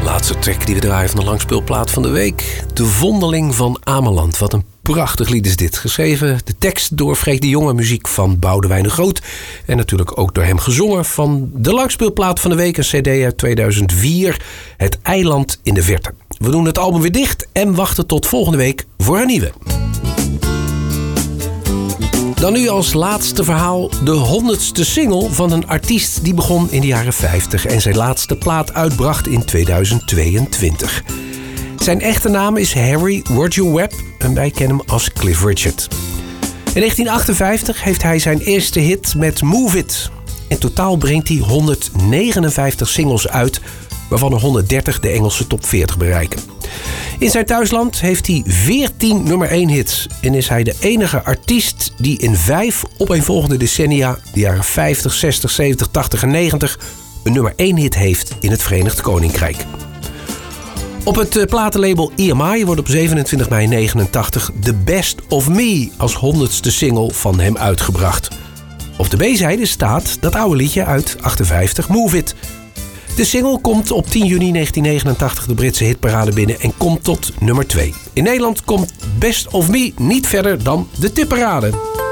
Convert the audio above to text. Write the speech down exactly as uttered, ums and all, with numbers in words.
Laatste track die we draaien van de langspeelplaat van de week. De Vondeling van Ameland. Wat een prachtig lied is dit. Geschreven, de tekst door Freek de Jonge, muziek van Boudewijn de Groot. En natuurlijk ook door hem gezongen van de langspeelplaat van de week. Een cd uit tweeduizend vier. Het Eiland in de Verte. We doen het album weer dicht en wachten tot volgende week voor een nieuwe. Dan nu als laatste verhaal de honderdste single van een artiest die begon in de jaren vijftig en zijn laatste plaat uitbracht in tweeduizend tweeëntwintig. Zijn echte naam is Harry Roger Webb en wij kennen hem als Cliff Richard. In negentien achtenvijftig heeft hij zijn eerste hit met Move It. In totaal brengt hij honderdnegenenvijftig singles uit, waarvan er honderddertig de Engelse top veertig bereiken. In zijn thuisland heeft hij veertien nummer één hits en is hij de enige artiest die in vijf opeenvolgende decennia, de jaren vijftig, zestig, zeventig, tachtig en negentig, een nummer één hit heeft in het Verenigd Koninkrijk. Op het platenlabel E M I wordt op zevenentwintig mei negenentachtig The Best of Me als honderdste single van hem uitgebracht. Op de B-zijde staat dat oude liedje uit achtenvijftig, Move It. De single komt op tien juni negentien negenentachtig de Britse hitparade binnen en komt tot nummer twee. In Nederland komt Best of Me niet verder dan de tipparade.